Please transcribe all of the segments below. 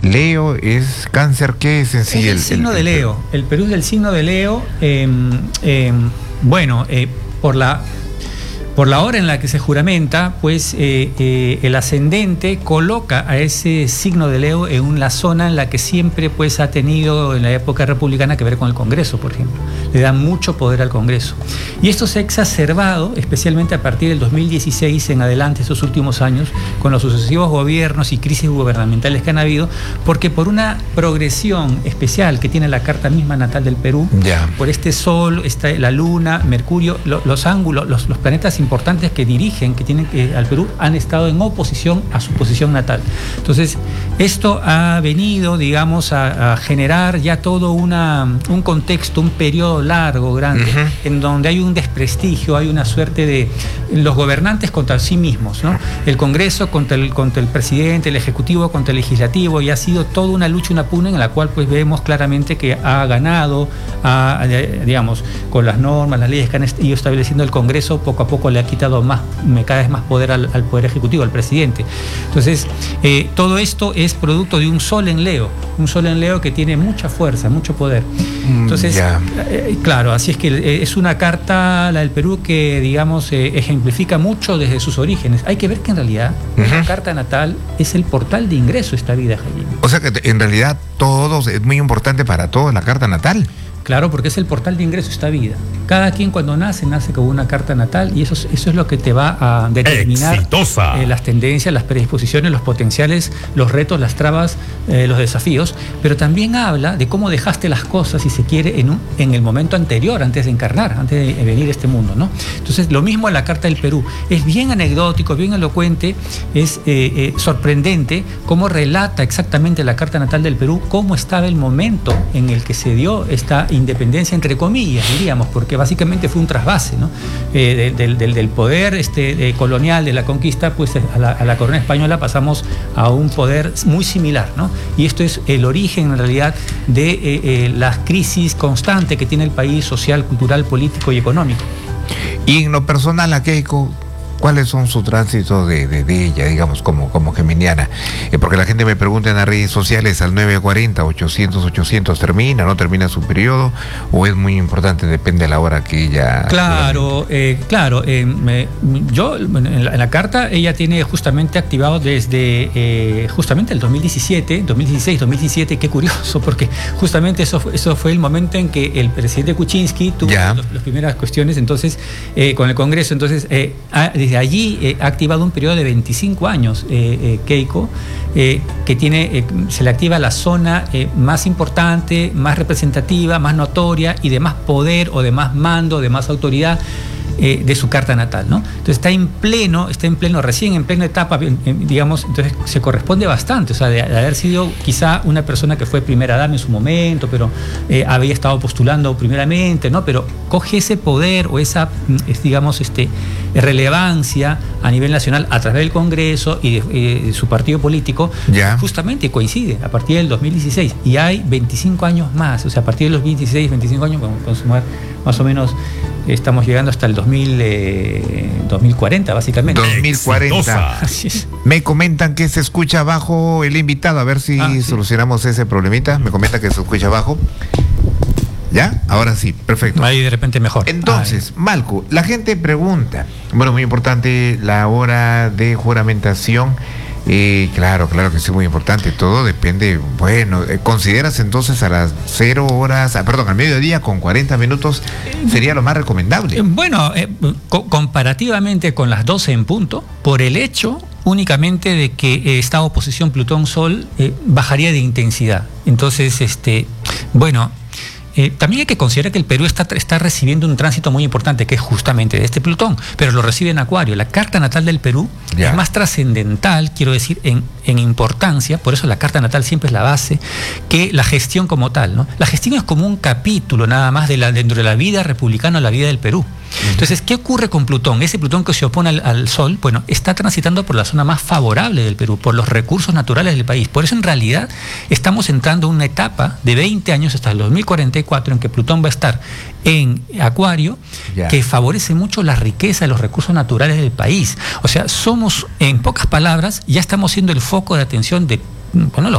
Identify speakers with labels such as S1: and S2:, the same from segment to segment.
S1: Leo es cáncer, ¿qué es en sí?
S2: Es el signo de Leo. El Perú es del signo de Leo. Por la hora en la que se juramenta, pues el ascendente coloca a ese signo de Leo en una zona en la que siempre pues ha tenido en la época republicana que ver con el Congreso, por ejemplo. Le da mucho poder al Congreso. Y esto se ha exacerbado, especialmente a partir del 2016 en adelante, estos últimos años, con los sucesivos gobiernos y crisis gubernamentales que han habido, porque por una progresión especial que tiene la carta misma natal del Perú, por este Sol, la Luna, Mercurio, los ángulos, los planetas importantes que dirigen, que tienen al Perú, han estado en oposición a su posición natal. Entonces, esto ha venido, digamos, a generar ya todo un contexto, un periodo largo, grande, en donde hay un desprestigio, hay una suerte de los gobernantes contra sí mismos, ¿no? El Congreso contra el presidente, el Ejecutivo contra el Legislativo, y ha sido toda una lucha, una pugna en la cual pues vemos claramente que ha ganado, digamos, con las normas, las leyes que han ido estableciendo el Congreso, poco a poco le ha quitado cada vez más poder al Poder Ejecutivo, al presidente. Entonces, todo esto es producto de un sol en Leo que tiene mucha fuerza, mucho poder. Entonces, claro, así es que es una carta, la del Perú, que, digamos, ejemplifica mucho desde sus orígenes. Hay que ver que en realidad la carta natal es el portal de ingreso a esta vida, Jaime.
S1: O sea que en realidad es muy importante para todos la carta natal.
S2: Claro, porque es el portal de ingreso a esta vida. Cada quien cuando nace con una carta natal, y eso es lo que te va a determinar las tendencias, las predisposiciones, los potenciales, los retos, las trabas, los desafíos, pero también habla de cómo dejaste las cosas, si se quiere, en el momento anterior, antes de encarnar, antes de venir a este mundo, ¿no? Entonces, lo mismo en la carta del Perú. Es bien anecdótico, bien elocuente, es sorprendente cómo relata exactamente la carta natal del Perú, cómo estaba el momento en el que se dio esta independencia, entre comillas, diríamos, porque básicamente fue un trasvase, ¿no? Del poder colonial de la conquista, pues a la corona española pasamos a un poder muy similar, ¿no? Y esto es el origen, en realidad, de la crisis constante que tiene el país, social, cultural, político y económico.
S1: Y en lo personal, a Keiko, ¿cuáles son sus tránsitos de ella, digamos, como geminiana? Porque la gente me pregunta en las redes sociales al 940-800-800, ¿termina, no termina su periodo? ¿O es muy importante, depende de la hora que ella...
S2: Claro, yo, en la carta, ella tiene justamente activado desde justamente el 2017, 2016-2017, qué curioso, porque justamente eso fue el momento en que el presidente Kuczynski tuvo las primeras cuestiones, entonces, con el Congreso, entonces, desde allí ha activado un periodo de 25 años, Keiko, que se le activa la zona más importante, más representativa, más notoria y de más poder o de más mando, de más autoridad de su carta natal, ¿no? Entonces recién en plena etapa, digamos, entonces se corresponde bastante, o sea, de haber sido quizá una persona que fue primera dama en su momento, pero había estado postulando primeramente, ¿no? Pero coge ese poder o esa, digamos, relevancia a nivel nacional a través del Congreso y de su partido político, justamente coincide a partir del 2016, y hay 25 años más, o sea, a partir de los 26, 25 años, vamos a sumar más o menos, estamos llegando hasta el 2040, básicamente.
S1: 2040.
S2: Así es.
S1: Me comentan que se escucha abajo el invitado, a ver si solucionamos ese problemita. Me comenta que se escucha abajo. ¿Ya? Ahora sí, perfecto.
S2: Ahí de repente mejor.
S1: Entonces, Malcu, la gente pregunta, bueno, muy importante la hora de juramentación. Claro que sí, muy importante, todo depende. Bueno, ¿consideras entonces a las 0 horas, al mediodía con 40 minutos sería lo más recomendable?
S2: Bueno, comparativamente con las 12 en punto, por el hecho únicamente de que esta oposición Plutón-Sol bajaría de intensidad. Entonces, también hay que considerar que el Perú está recibiendo un tránsito muy importante, que es justamente de este Plutón, pero lo recibe en Acuario. La carta natal del Perú es más trascendental, quiero decir, en importancia, por eso la carta natal siempre es la base, que la gestión como tal, ¿no? La gestión es como un capítulo nada más dentro de la vida republicana, la vida del Perú. Entonces, ¿qué ocurre con Plutón? Ese Plutón que se opone al Sol, bueno, está transitando por la zona más favorable del Perú, por los recursos naturales del país. Por eso, en realidad, estamos entrando en una etapa de 20 años hasta el 2044 en que Plutón va a estar en Acuario, que favorece mucho la riqueza de los recursos naturales del país. O sea, somos, en pocas palabras, ya estamos siendo el foco de atención de los grandes poderes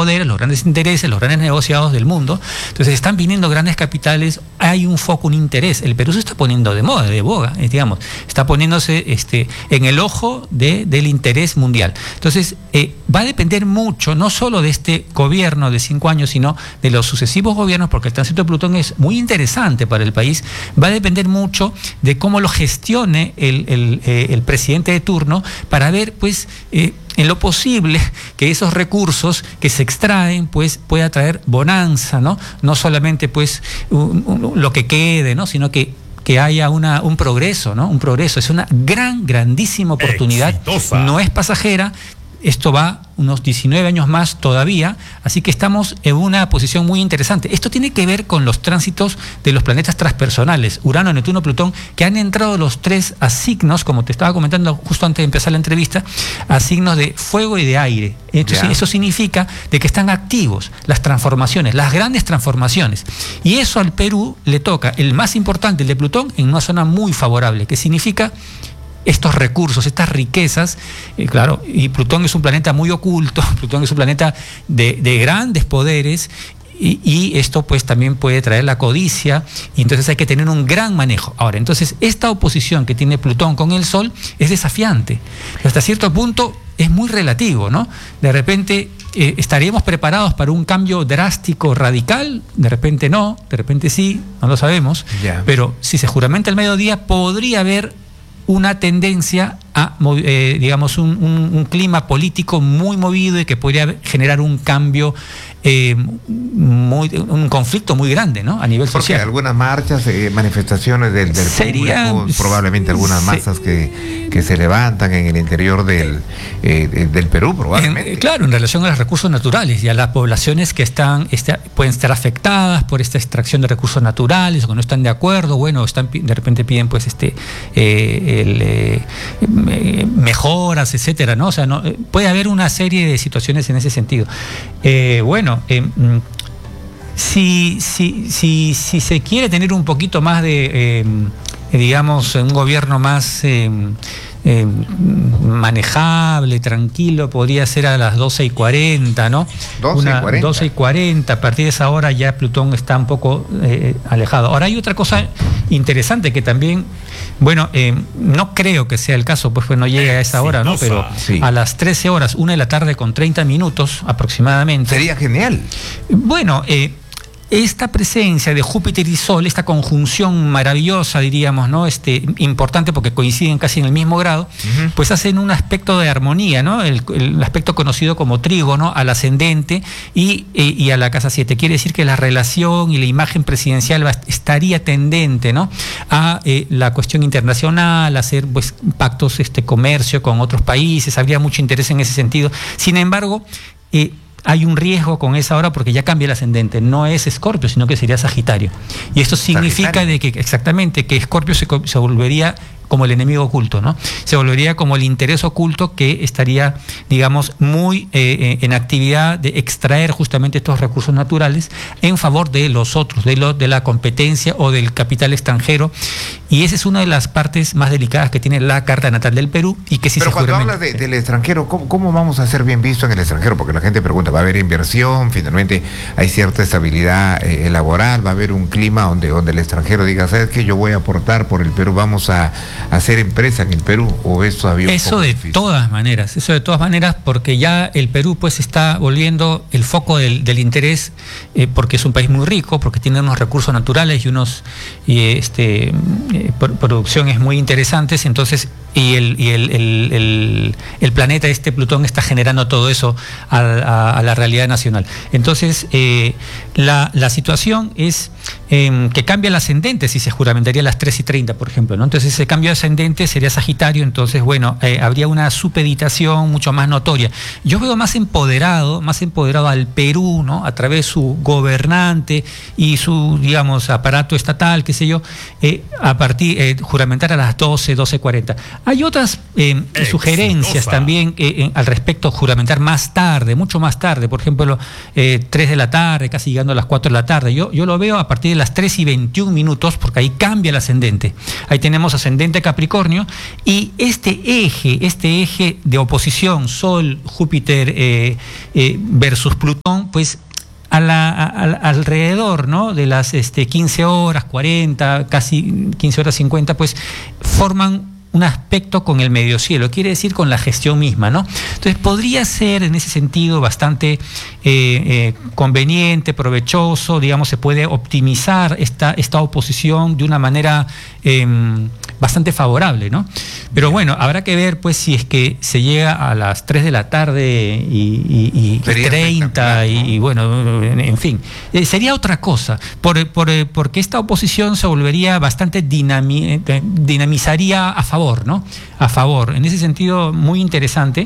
S2: poderes, los grandes intereses, los grandes negociados del mundo. Entonces están viniendo grandes capitales, hay un foco, un interés. El Perú se está poniendo de moda, de boga, digamos, está poniéndose en el ojo del interés mundial. Entonces va a depender mucho, no solo de este gobierno de 5 años, sino de los sucesivos gobiernos, porque el tránsito de Plutón es muy interesante para el país. Va a depender mucho de cómo lo gestione el presidente de turno, para ver, pues, en lo posible que esos recursos que se extraen, pues, pueda traer bonanza, ¿no? No solamente, pues, lo que quede, ¿no? Sino que haya un progreso, ¿no? Un progreso. Es una grandísima oportunidad. Exitosa. No es pasajera. Esto va unos 19 años más todavía, así que estamos en una posición muy interesante. Esto tiene que ver con los tránsitos de los planetas transpersonales, Urano, Neptuno, Plutón, que han entrado los 3 a signos, como te estaba comentando justo antes de empezar la entrevista, a signos de fuego y de aire. Entonces, eso significa de que están activos las transformaciones, las grandes transformaciones. Y eso al Perú le toca, el más importante, el de Plutón, en una zona muy favorable, que significa estos recursos, estas riquezas, claro, y Plutón es un planeta muy oculto, Plutón es un planeta de grandes poderes, y esto pues también puede traer la codicia, y entonces hay que tener un gran manejo. Ahora, entonces, esta oposición que tiene Plutón con el Sol es desafiante, hasta cierto punto es muy relativo, ¿no? De repente estaríamos preparados para un cambio drástico, radical, de repente no, de repente sí, no lo sabemos, pero si se juramenta el mediodía, podría haber una tendencia a, digamos, un clima político muy movido y que podría generar un cambio, un conflicto muy grande, ¿no? A nivel social.
S1: Porque algunas marchas, manifestaciones del público, probablemente algunas masas que se levantan en el interior del Perú, probablemente.
S2: Claro, en relación a los recursos naturales y a las poblaciones que pueden estar afectadas por esta extracción de recursos naturales, o que no están de acuerdo, bueno, de repente piden, pues, mejoras, etcétera, ¿no? O sea, puede haber una serie de situaciones en ese sentido. Si se quiere tener un poquito más de, digamos, un gobierno más manejable, tranquilo, podría ser a las 12:40, ¿no? 12:40. A partir de esa hora ya Plutón está un poco alejado. Ahora hay otra cosa interesante que también, no creo que sea el caso, pues no llegue a esa hora, ¿no? Pero sí, a las 13 horas, 1:30 aproximadamente.
S1: Sería genial.
S2: Bueno, esta presencia de Júpiter y Sol, esta conjunción maravillosa, diríamos, ¿no? Importante porque coinciden casi en el mismo grado, pues hacen un aspecto de armonía, ¿no? El aspecto conocido como trígono al ascendente y a la casa 7. Quiere decir que la relación y la imagen presidencial estaría tendente, ¿no? A la cuestión internacional, a hacer, pues, pactos, comercio con otros países, habría mucho interés en ese sentido. Sin embargo, hay un riesgo con esa hora porque ya cambia el ascendente, no es Escorpio, sino que sería Sagitario. Y esto significa de que exactamente que Escorpio se volvería como el enemigo oculto, ¿no? Se volvería como el interés oculto que estaría, digamos, muy en actividad de extraer justamente estos recursos naturales en favor de los otros, de la competencia o del capital extranjero. Y esa es una de las partes más delicadas que tiene la carta natal del Perú y que si
S1: Pero cuando hablas del extranjero, ¿cómo vamos a ser bien vistos en el extranjero? Porque la gente pregunta, ¿va a haber inversión? Finalmente hay cierta estabilidad laboral, va a haber un clima donde el extranjero diga, ¿sabes qué? Yo voy a aportar por el Perú, vamos a hacer empresa en el Perú, o eso había un
S2: Eso de todas maneras, porque ya el Perú pues está volviendo el foco del interés, porque es un país muy rico, porque tiene unos recursos naturales y unos producciones muy interesantes, entonces el planeta Plutón está generando todo eso a la realidad nacional. Entonces la situación es que cambia el ascendente si se juramentaría a las 3:30, por ejemplo, ¿no? Entonces ese cambio de ascendente sería Sagitario, entonces habría una supeditación mucho más notoria. Yo veo más empoderado al Perú, ¿no? A través de su gobernante y su, digamos, aparato estatal, qué sé yo, juramentar a las 12:40. Hay otras sugerencias también al respecto, juramentar más tarde, mucho más tarde, por ejemplo, 3 de la tarde, casi llegando a las 4 de la tarde. Yo lo veo a partir de las 3:21, porque ahí cambia el ascendente. Ahí tenemos ascendente Capricornio, y este eje de oposición Sol, Júpiter versus Plutón, pues alrededor, ¿no?, de las 15 horas 40, casi 15 horas 50, pues forman un aspecto con el medio cielo, quiere decir con la gestión misma, ¿no? Entonces podría ser en ese sentido bastante conveniente, provechoso, digamos, se puede optimizar esta oposición de una manera bastante favorable, ¿no? Pero bueno, habrá que ver pues si es que se llega a las 3 de la tarde y 30 y bueno, en fin, sería otra cosa, porque esta oposición se volvería bastante dinamizaría a favor, ¿no? A favor, en ese sentido muy interesante,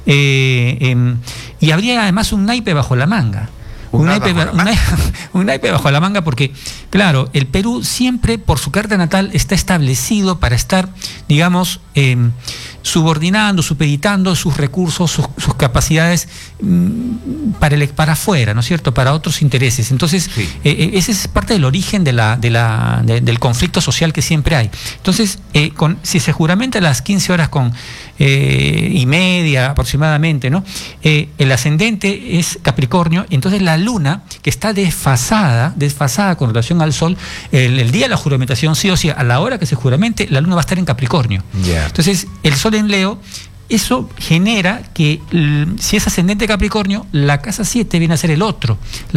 S2: y habría además un naipe bajo la manga. Un naipe bajo la manga, porque, claro, el Perú siempre, por su carta natal, está establecido para estar, digamos, subordinando, supeditando sus recursos, sus capacidades para afuera, ¿no es cierto?, para otros intereses. Entonces, sí, ese es parte del origen del conflicto social que siempre hay. Entonces, si se juramenta a las 15 horas y media aproximadamente, ¿no?, el ascendente es Capricornio, entonces la luna, que está desfasada con relación al sol, el día de la juramentación, sí o sí, a la hora que se juramente, la luna va a estar en Capricornio. Yeah. Entonces, el sol en Leo, eso genera que, si es ascendente Capricornio, la casa 7 viene a ser el otro,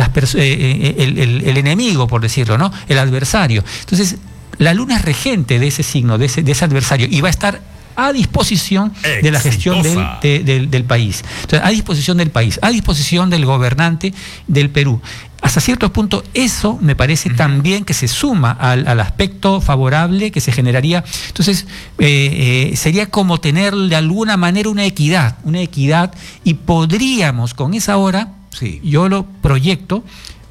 S2: el enemigo, por decirlo, ¿no?, el adversario. Entonces, la luna es regente de ese signo, de ese adversario, y va a estar a disposición de la gestión del país. Entonces, a disposición del país, a disposición del gobernante del Perú. Hasta cierto punto, eso me parece también que se suma al aspecto favorable que se generaría. Entonces, sería como tener de alguna manera una equidad, y podríamos con esa hora, sí, yo lo proyecto,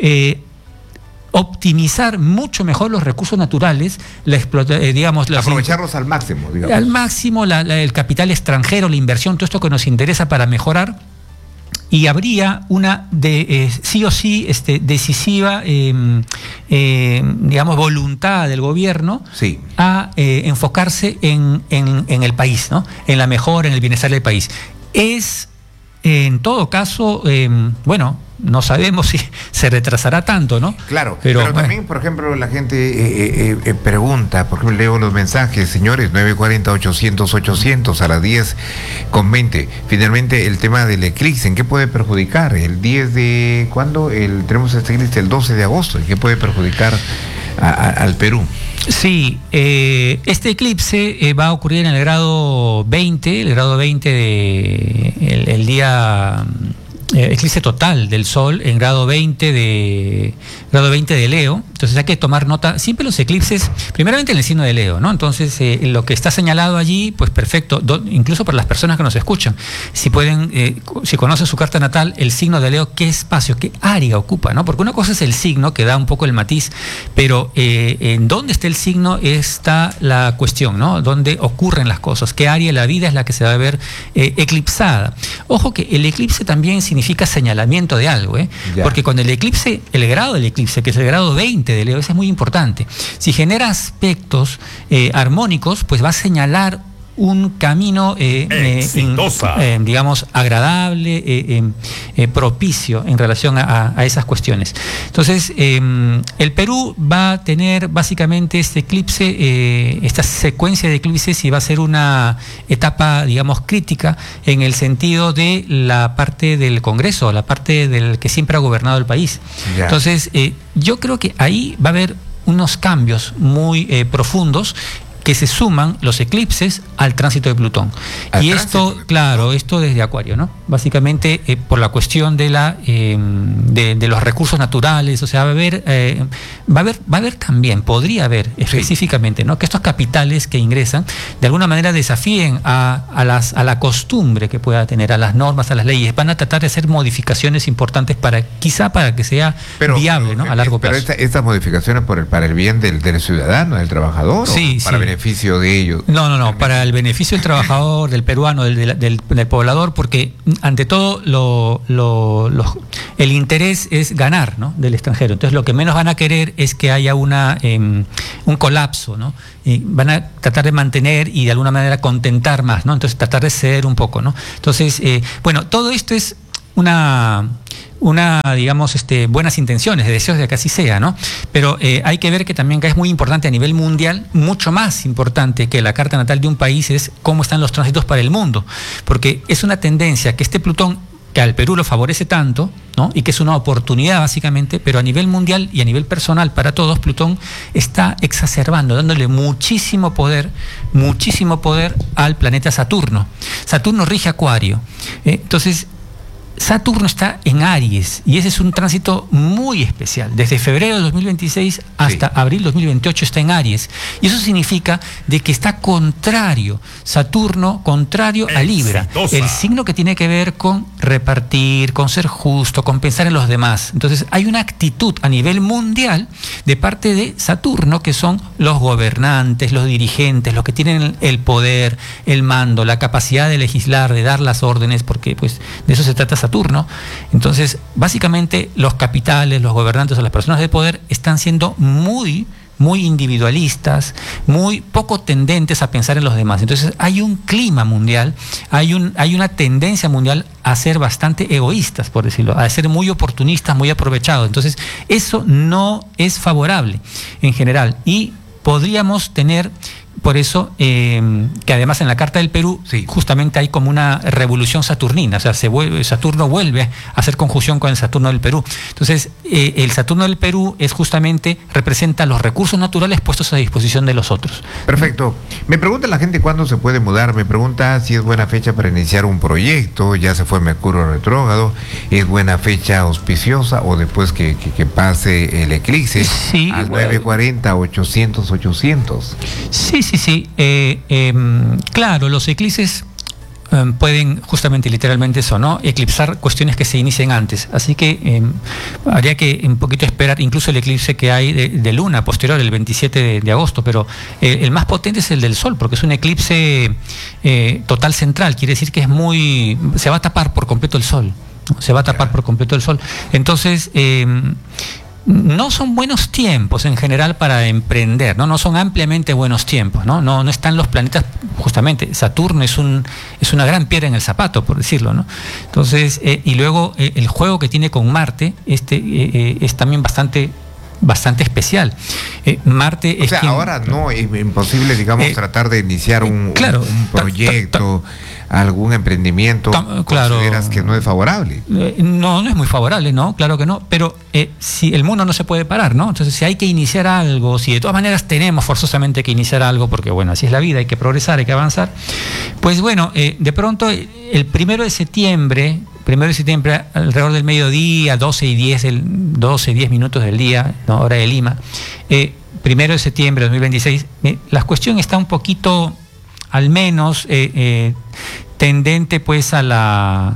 S2: optimizar mucho mejor los recursos naturales,
S1: aprovecharlos al máximo, digamos.
S2: Al máximo, el capital extranjero, la inversión, todo esto que nos interesa para mejorar, y habría una sí o sí decisiva digamos, voluntad del gobierno, sí, a enfocarse en el país, ¿no?, en la mejora, en el bienestar del país. En todo caso, bueno, no sabemos si se retrasará tanto, ¿no?
S1: Claro, pero también, por ejemplo, la gente pregunta, por ejemplo, leo los mensajes, señores, 940-800-800 a las 10:20. Finalmente, el tema del eclipse, ¿en qué puede perjudicar? El 10 de... ¿Cuándo? Tenemos este eclipse el 12 de agosto, ¿en qué puede perjudicar al Perú?
S2: Sí, este eclipse va a ocurrir en el grado 20, el día... eclipse total del Sol en grado 20 de Leo. Entonces hay que tomar nota, siempre los eclipses, primeramente en el signo de Leo, ¿no? Entonces lo que está señalado allí, pues perfecto, incluso para las personas que nos escuchan, si pueden, si conocen su carta natal, el signo de Leo, qué espacio, qué área ocupa, ¿no? Porque una cosa es el signo, que da un poco el matiz, pero en dónde está el signo está la cuestión, ¿no? Dónde ocurren las cosas, qué área de la vida es la que se va a ver eclipsada. Ojo que el eclipse también significa señalamiento de algo, porque con el eclipse, el grado del eclipse, que es el grado 20 de Leo, ese es muy importante. Si genera aspectos armónicos, pues va a señalar un camino digamos agradable, propicio en relación a esas cuestiones. Entonces, el Perú va a tener básicamente este eclipse, esta secuencia de eclipses, y va a ser una etapa, digamos, crítica en el sentido de la parte del Congreso, la parte del que siempre ha gobernado el país. Yeah. Entonces, yo creo que ahí va a haber unos cambios muy profundos, que se suman los eclipses al tránsito de Plutón. Y esto, claro, esto desde Acuario, ¿no? Básicamente por la cuestión de los recursos naturales, o sea, va a haber también, podría haber específicamente, ¿no?, que estos capitales que ingresan de alguna manera desafíen a la costumbre que pueda tener, a las normas, a las leyes. Van a tratar de hacer modificaciones importantes para que sea viable, ¿no?, a largo plazo.
S1: Pero estas modificaciones para el bien del ciudadano, del trabajador,
S2: sí,
S1: para beneficio de ellos.
S2: No, para el beneficio del trabajador, del peruano, del poblador, porque ante todo el interés es ganar, ¿no?, del extranjero. Entonces lo que menos van a querer es que haya un colapso, ¿no? Y van a tratar de mantener y de alguna manera contentar más, ¿no? Entonces tratar de ceder un poco, ¿no? Entonces, bueno, todo esto es una digamos, buenas intenciones, deseos de que así sea, ¿no? Pero hay que ver que también es muy importante a nivel mundial, mucho más importante que la carta natal de un país es cómo están los tránsitos para el mundo, porque es una tendencia que Plutón, que al Perú lo favorece tanto, ¿no?, y que es una oportunidad básicamente, pero a nivel mundial y a nivel personal para todos, Plutón está exacerbando, dándole muchísimo poder al planeta Saturno. Saturno rige Acuario. Entonces, Saturno está en Aries y ese es un tránsito muy especial. Desde febrero de 2026 hasta abril de 2028 está en Aries. Y eso significa de que está contrario, Saturno contrario a Libra. El signo que tiene que ver con repartir, con ser justo, con pensar en los demás. Entonces hay una actitud a nivel mundial de parte de Saturno, que son los gobernantes, los dirigentes, los que tienen el poder, el mando, la capacidad de legislar, de dar las órdenes, porque pues de eso se trata Saturno. Entonces, básicamente los capitales, los gobernantes o las personas de poder están siendo muy individualistas, muy poco tendentes a pensar en los demás. Entonces hay un clima mundial, hay una tendencia mundial a ser bastante egoístas, por decirlo, a ser muy oportunistas, muy aprovechados. Entonces eso no es favorable en general y podríamos tener... Por eso, que además en la Carta del Perú, justamente hay como una revolución saturnina, o sea, Saturno vuelve a hacer conjunción con el Saturno del Perú. Entonces, el Saturno del Perú representa los recursos naturales puestos a disposición de los otros.
S1: Perfecto. Me pregunta la gente cuándo se puede mudar, me pregunta si es buena fecha para iniciar un proyecto, ya se fue Mercurio retrógrado, es buena fecha auspiciosa o después que pase el eclipse, al 940, 800.
S2: Sí. Claro, los eclipses pueden justamente, literalmente eso, ¿no?, eclipsar cuestiones que se inician antes. Así que habría que un poquito esperar, incluso el eclipse que hay de luna posterior, el 27 de agosto, pero el más potente es el del Sol, porque es un eclipse total central, quiere decir que se va a tapar por completo el Sol, ¿no? Se va a tapar por completo el Sol. Entonces... no son buenos tiempos en general para emprender, no son ampliamente buenos tiempos, no están los planetas, justamente Saturno es una gran piedra en el zapato, por decirlo, ¿no? Entonces, y luego el juego que tiene con Marte es también bastante especial. Marte es
S1: ahora no es imposible, digamos, tratar de iniciar un proyecto, algún emprendimiento. ¿Consideras que no es favorable?
S2: No es muy favorable, ¿no? Claro que no, pero si el mundo no se puede parar, ¿no? Entonces, si hay que iniciar algo, si de todas maneras tenemos forzosamente que iniciar algo, porque bueno, así es la vida, hay que progresar, hay que avanzar, pues bueno, de pronto el 1 de septiembre, alrededor del mediodía, 12:10 minutos del día, ¿no?, hora de Lima, 1 de septiembre de 2026, la cuestión está un poquito, al menos, tendente pues a la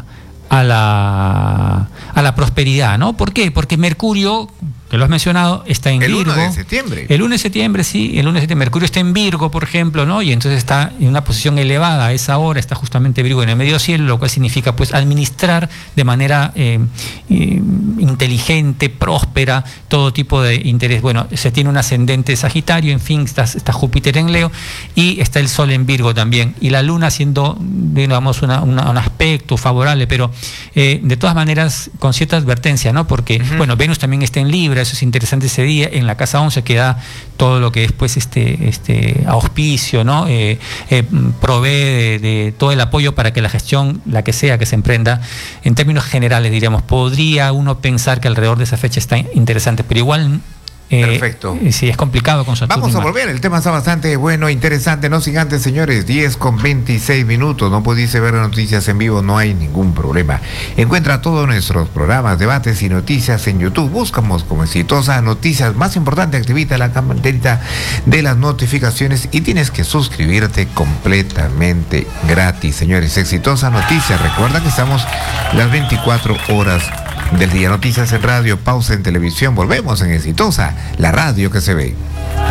S2: prosperidad, ¿no? ¿Por qué? Porque Mercurio, que lo has mencionado, está en Virgo.
S1: El 1 de septiembre.
S2: El 1 de septiembre, sí, el 1 de septiembre. Mercurio está en Virgo, por ejemplo, ¿no? Y entonces está en una posición elevada a esa hora, está justamente Virgo en el medio cielo, lo cual significa pues administrar de manera inteligente, próspera, todo tipo de interés. Bueno, se tiene un ascendente Sagitario, en fin, está Júpiter en Leo y está el Sol en Virgo también. Y la Luna haciendo, digamos, un aspecto favorable, pero de todas maneras con cierta advertencia, ¿no? Porque, bueno, Venus también está en Libra, eso es interesante ese día, en la casa 11 que da todo lo que es pues auspicio, ¿no? Provee de todo el apoyo para que la gestión, la que sea que se emprenda, en términos generales diríamos, podría uno pensar que alrededor de esa fecha está interesante, pero igual
S1: perfecto.
S2: Sí, es complicado con Saturno.
S1: Vamos a volver, el tema está bastante bueno, interesante, no sin antes, señores, 10:26, no pudiste ver noticias en vivo, no hay ningún problema. Encuentra todos nuestros programas, debates y noticias en YouTube, buscamos como Exitosa Noticias, más importante, activita la campanita de las notificaciones y tienes que suscribirte completamente gratis, señores. Exitosa Noticias, recuerda que estamos las 24 horas del día. Noticias en radio, pausa en televisión, volvemos en Exitosa, la radio que se ve.